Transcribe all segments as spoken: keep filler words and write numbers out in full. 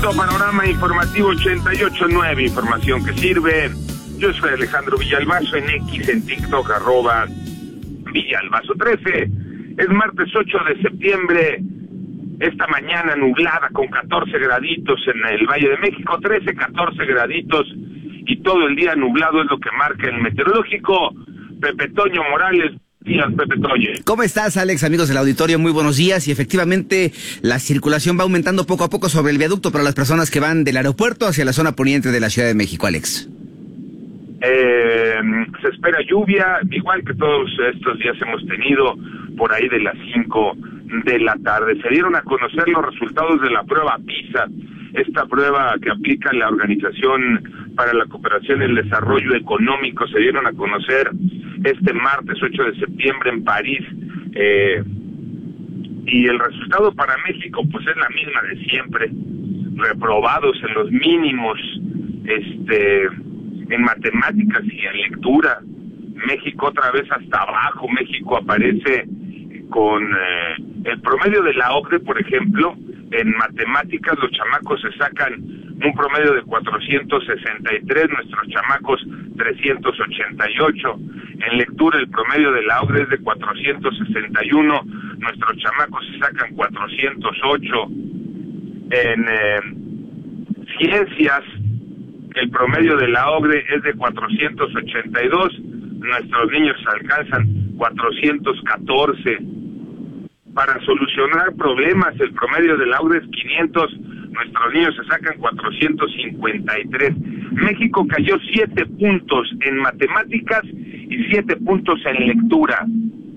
Quinto Panorama Informativo ochenta y ocho punto nueve, información que sirve. Yo soy Alejandro Villalbazo, en X, en TikTok, arroba Villalbazo trece. Es martes ocho de septiembre, esta mañana nublada con catorce graditos en el Valle de México, trece, catorce graditos, y todo el día nublado es lo que marca el meteorológico. Pepe Toño Morales. Días, Pepe Toño. ¿Cómo estás, Alex? Amigos del auditorio, muy buenos días. Y efectivamente, la circulación va aumentando poco a poco sobre el viaducto para las personas que van del aeropuerto hacia la zona poniente de la Ciudad de México, Alex. Eh, se espera lluvia, igual que todos estos días hemos tenido, por ahí de las cinco de la tarde. Se dieron a conocer los resultados de la prueba PISA, esta prueba que aplica la Organización para la Cooperación y el Desarrollo Económico. Se dieron a conocer este martes ocho de septiembre en París, eh, y el resultado para México pues es la misma de siempre: reprobados en los mínimos, este, en matemáticas y en lectura. México otra vez hasta abajo. México aparece con eh, el promedio de la O C D E, por ejemplo. En matemáticas los chamacos se sacan un promedio de cuatrocientos sesenta y tres, nuestros chamacos trescientos ochenta y ocho. En lectura el promedio de la O C D E es de cuatrocientos sesenta y uno, nuestros chamacos se sacan cuatrocientos ocho. En eh, ciencias el promedio de la O C D E es de cuatrocientos ochenta y dos, nuestros niños alcanzan cuatrocientos catorce. Para solucionar problemas, el promedio de la O C D E es quinientos, nuestros niños se sacan cuatrocientos cincuenta y tres. México cayó siete puntos en matemáticas y siete puntos en lectura.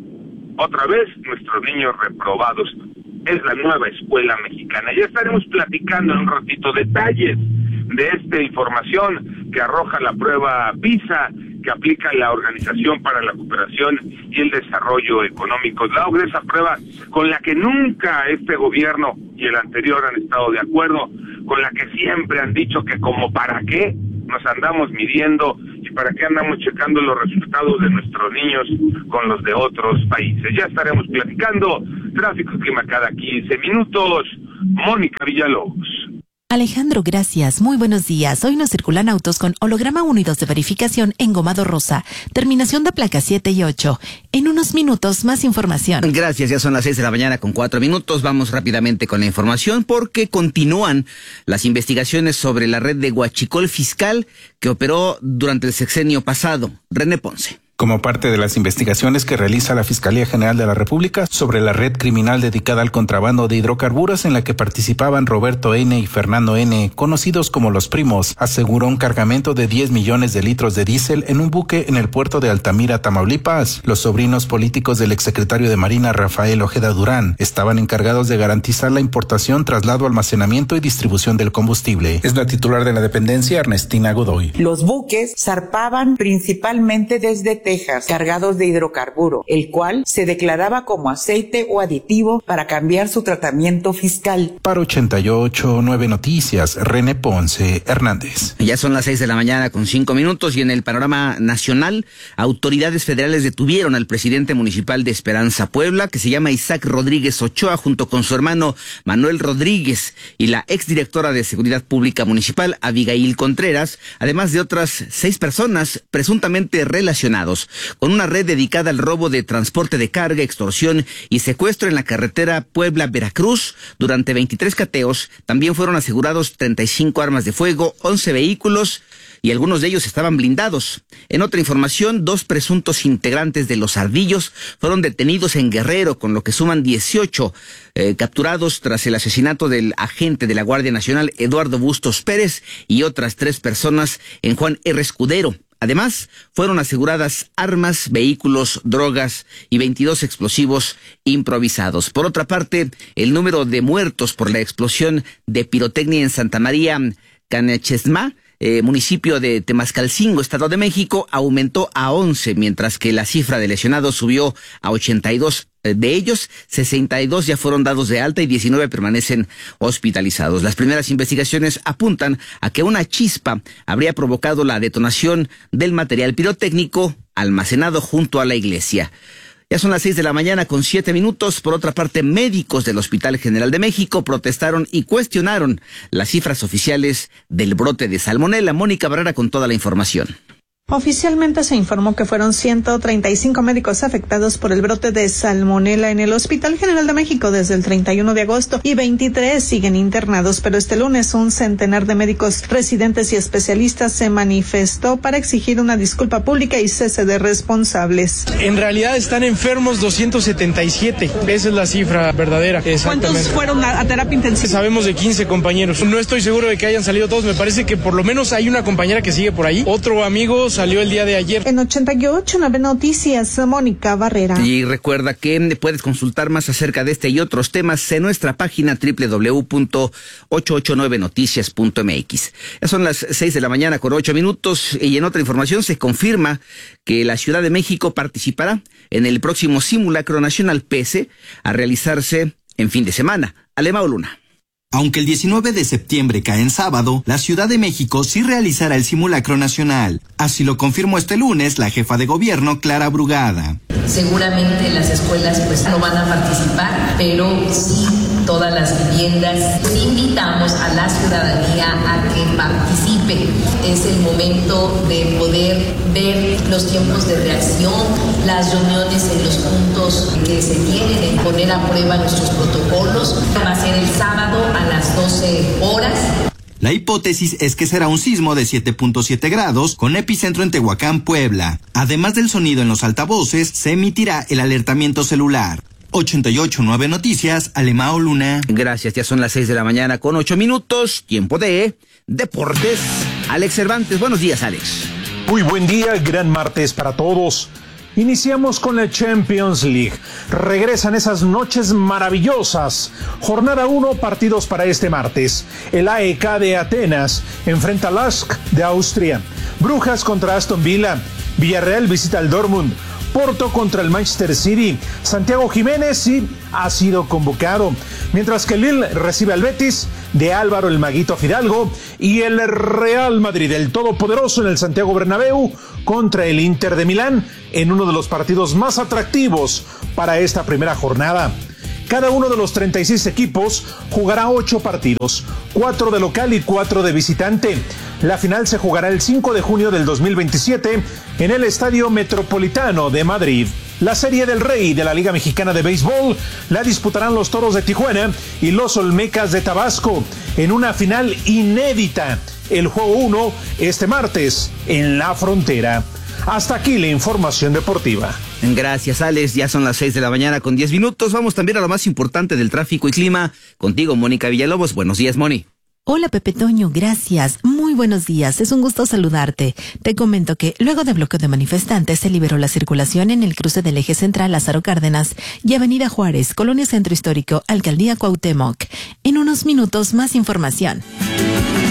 Otra vez, nuestros niños reprobados. Es la nueva escuela mexicana. Ya estaremos platicando en un ratito detalles de esta información que arroja la prueba PISA, que aplica la Organización para la Cooperación y el Desarrollo Económico. La O C D E, esa prueba con la que nunca este gobierno y el anterior han estado de acuerdo, con la que siempre han dicho que como para qué nos andamos midiendo y para qué andamos checando los resultados de nuestros niños con los de otros países. Ya estaremos platicando. Tráfico y clima cada quince minutos. Mónica Villalobos. Alejandro, gracias. Muy buenos días. Hoy nos circulan autos con holograma uno y dos de verificación engomado rosa. Terminación de placas siete y ocho. En unos minutos, más información. Gracias, ya son las seis de la mañana con cuatro minutos. Vamos rápidamente con la información porque continúan las investigaciones sobre la red de huachicol fiscal que operó durante el sexenio pasado. René Ponce. Como parte de las investigaciones que realiza la Fiscalía General de la República sobre la red criminal dedicada al contrabando de hidrocarburos en la que participaban Roberto N. y Fernando N., conocidos como Los Primos, aseguró un cargamento de diez millones de litros de diésel en un buque en el puerto de Altamira, Tamaulipas. Los sobrinos políticos del exsecretario de Marina, Rafael Ojeda Durán, estaban encargados de garantizar la importación, traslado, almacenamiento y distribución del combustible. Es la titular de la dependencia, Ernestina Godoy. Los buques zarpaban principalmente desde Texas, cargados de hidrocarburo, el cual se declaraba como aceite o aditivo para cambiar su tratamiento fiscal. Para ochenta y ocho punto nueve Noticias, René Ponce Hernández. Ya son las seis de la mañana con cinco minutos y en el panorama nacional, autoridades federales detuvieron al presidente municipal de Esperanza, Puebla, que se llama Isaac Rodríguez Ochoa, junto con su hermano Manuel Rodríguez y la exdirectora de Seguridad Pública Municipal, Abigail Contreras, además de otras seis personas presuntamente relacionados con una red dedicada al robo de transporte de carga, extorsión y secuestro en la carretera Puebla-Veracruz. Durante veintitrés cateos también fueron asegurados treinta y cinco armas de fuego, once vehículos y algunos de ellos estaban blindados. En otra información, dos presuntos integrantes de Los Ardillos fueron detenidos en Guerrero, con lo que suman dieciocho eh, capturados tras el asesinato del agente de la Guardia Nacional Eduardo Bustos Pérez y otras tres personas en Juan R. Escudero. Además, fueron aseguradas armas, vehículos, drogas y veintidós explosivos improvisados. Por otra parte, el número de muertos por la explosión de pirotecnia en Santa María Canechesma, eh, municipio de Temascalcingo, Estado de México, aumentó a once, mientras que la cifra de lesionados subió a ochenta y dos. De ellos, sesenta y dos ya fueron dados de alta y diecinueve permanecen hospitalizados. Las primeras investigaciones apuntan a que una chispa habría provocado la detonación del material pirotécnico almacenado junto a la iglesia. Ya son las seis de la mañana con siete minutos. Por otra parte, médicos del Hospital General de México protestaron y cuestionaron las cifras oficiales del brote de salmonela. Mónica Barrera con toda la información. Oficialmente se informó que fueron ciento treinta y cinco médicos afectados por el brote de salmonela en el Hospital General de México desde el treinta y uno de agosto y veintitrés siguen internados, pero este lunes un centenar de médicos residentes y especialistas se manifestó para exigir una disculpa pública y cese de responsables. En realidad están enfermos doscientos setenta y siete, esa es la cifra verdadera. ¿Cuántos fueron a, a terapia intensiva? Sabemos de quince compañeros, no estoy seguro de que hayan salido todos, me parece que por lo menos hay una compañera que sigue por ahí, otro amigo salió el día de ayer. En ochenta y ocho, Nueve Noticias, Mónica Barrera. Y recuerda que puedes consultar más acerca de este y otros temas en nuestra página doble u doble u doble u punto ochocientos ochenta y nueve noticias punto m x. Ya son las seis de la mañana con ocho minutos y en otra información se confirma que la Ciudad de México participará en el próximo simulacro nacional pese a realizarse en fin de semana. Alemão Luna. Aunque el diecinueve de septiembre cae en sábado, la Ciudad de México sí realizará el simulacro nacional. Así lo confirmó este lunes la jefa de gobierno, Clara Brugada. Seguramente las escuelas pues no van a participar, pero sí todas las viviendas. Invitamos a la ciudadanía a que participe. Es el momento de poder ver los tiempos de reacción, las reuniones en los puntos que se tienen, en poner a prueba nuestros protocolos. Va a ser el sábado a las doce horas. La hipótesis es que será un sismo de siete punto siete grados con epicentro en Tehuacán, Puebla. Además del sonido en los altavoces, se emitirá el alertamiento celular. ochenta y ocho nueve Noticias, Alemão Luna. Gracias, ya son las seis de la mañana con ocho minutos. Tiempo de deportes. Alex Cervantes, buenos días, Alex. Muy buen día, gran martes para todos. Iniciamos con la Champions League. Regresan esas noches maravillosas. Jornada uno, partidos para este martes. El A E K de Atenas enfrenta al Lask de Austria. Brujas contra Aston Villa. Villarreal visita al Dortmund. Porto contra el Manchester City. Santiago Jiménez sí ha sido convocado. Mientras que Lille recibe al Betis de Álvaro el Maguito Fidalgo. Y el Real Madrid, el todopoderoso en el Santiago Bernabéu, contra el Inter de Milán en uno de los partidos más atractivos para esta primera jornada. Cada uno de los treinta y seis equipos jugará ocho partidos, cuatro de local y cuatro de visitante. La final se jugará el cinco de junio del dos mil veintisiete en el Estadio Metropolitano de Madrid. La Serie del Rey de la Liga Mexicana de Béisbol la disputarán los Toros de Tijuana y los Olmecas de Tabasco en una final inédita. El juego uno este martes en La Frontera. Hasta aquí la información deportiva. Gracias, Alex. Ya son las seis de la mañana con diez minutos. Vamos también a lo más importante del tráfico y clima. Contigo, Mónica Villalobos. Buenos días, Moni. Hola, Pepe Toño, gracias. Muy buenos días, es un gusto saludarte. Te comento que luego de bloqueo de manifestantes se liberó la circulación en el cruce del eje central Lázaro Cárdenas y Avenida Juárez, Colonia Centro Histórico, Alcaldía Cuauhtémoc. En unos minutos más información.